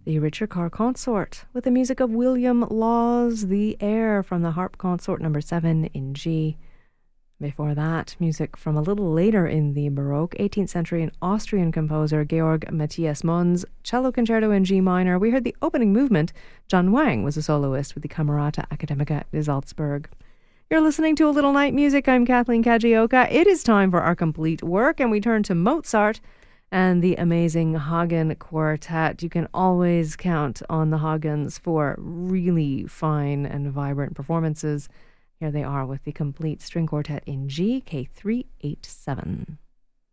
The Richard Carr Consort with the music of William Laws, The Air from the Harp Consort number 7 in G. Before that, music from a little later in the Baroque, 18th century and Austrian composer Georg Matthias Mund's Cello Concerto in G minor. We heard the opening movement. John Wang was a soloist with the Camerata Academica de Salzburg. You're listening to A Little Night Music. I'm Kathleen Kajioka. It is time for our complete work, and we turn to Mozart and the amazing Hagen Quartet. You can always count on the Hagens for really fine and vibrant performances. Here they are with the complete string quartet in G, K387.